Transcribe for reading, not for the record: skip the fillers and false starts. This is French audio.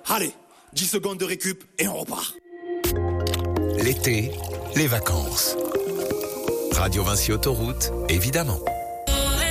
Allez, 10 secondes de récup et on repart. L'été, les vacances. Radio Vinci Autoroute, évidemment.